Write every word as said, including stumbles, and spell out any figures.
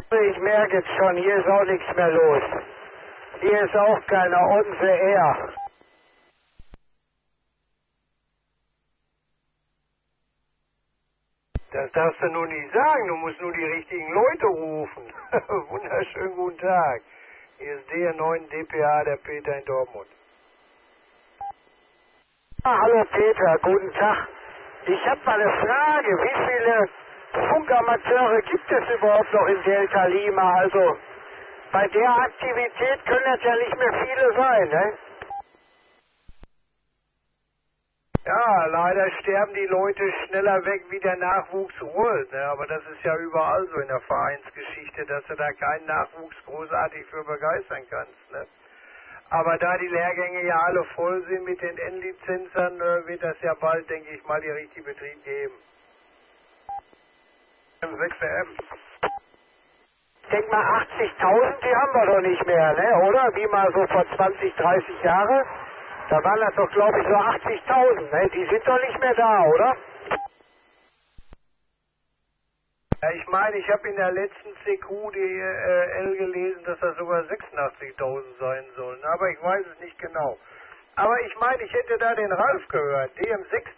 Ich merke jetzt schon, hier ist auch nichts mehr los. Hier ist auch keiner on the air. Das darfst du nur nicht sagen, du musst nur die richtigen Leute rufen. Wunderschönen guten Tag. Hier ist D neun D P A, der Peter in Dortmund. Ah, hallo Peter, guten Tag. Ich habe mal eine Frage. Wie viele Funkamateure gibt es überhaupt noch in Delta Lima? Also bei der Aktivität können es ja nicht mehr viele sein, ne? Ja, leider sterben die Leute schneller weg, wie der Nachwuchs holt. Ne? Aber das ist ja überall so in der Vereinsgeschichte, dass du da keinen Nachwuchs großartig für begeistern kannst. Ne? Aber da die Lehrgänge ja alle voll sind mit den N-Lizenzern, äh, wird das ja bald, denke ich mal, die richtige Betrieb geben. sechs M. Ich denke mal achtzigtausend, die haben wir doch nicht mehr, ne? Oder? Wie mal so vor zwanzig, dreißig Jahren. Da waren das doch, glaube ich, so achtzigtausend, ne? Die sind doch nicht mehr da, oder? Ja, ich meine, ich habe in der letzten C Q D L gelesen, dass das sogar sechsundachtzigtausend sein sollen. Aber ich weiß es nicht genau. Aber ich meine, ich hätte da den Ralf gehört, D M sechs